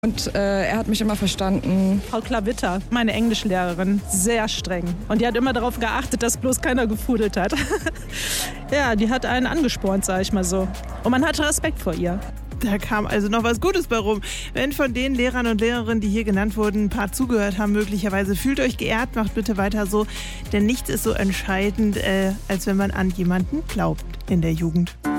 Und er hat mich immer verstanden. Frau Klavitter, meine Englischlehrerin, sehr streng. Und die hat immer darauf geachtet, dass bloß keiner gefudelt hat. Ja, die hat einen angespornt, sag ich mal so. Und man hatte Respekt vor ihr. Da kam also noch was Gutes bei rum. Wenn von den Lehrern und Lehrerinnen, die hier genannt wurden, ein paar zugehört haben möglicherweise, fühlt euch geehrt, macht bitte weiter so. Denn nichts ist so entscheidend, als wenn man an jemanden glaubt in der Jugend.